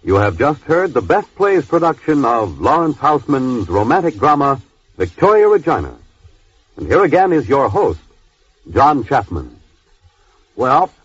You have just heard the Best Plays production of Lawrence Houseman's romantic drama, Victoria Regina. And here again is your host, John Chapman. Well,